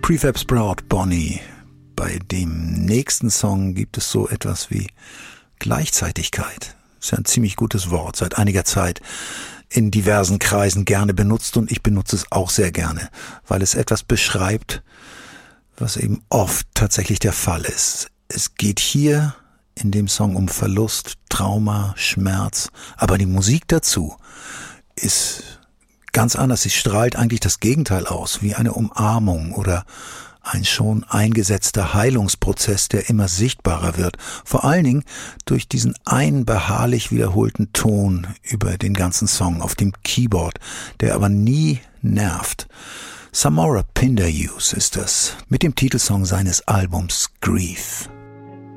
Prefab Sprout, Bonnie. Bei dem nächsten Song gibt es so etwas wie Gleichzeitigkeit. Das ist ja ein ziemlich gutes Wort, seit einiger Zeit in diversen Kreisen gerne benutzt, und ich benutze es auch sehr gerne, weil es etwas beschreibt, was eben oft tatsächlich der Fall ist. Es geht hier in dem Song um Verlust, Trauma, Schmerz, aber die Musik dazu ist ganz anders. Sie strahlt eigentlich das Gegenteil aus, wie eine Umarmung oder ein schon eingesetzter Heilungsprozess, der immer sichtbarer wird. Vor allen Dingen durch diesen einen beharrlich wiederholten Ton über den ganzen Song auf dem Keyboard, der aber nie nervt. Samora Pinderhughes ist das, mit dem Titelsong seines Albums Grief.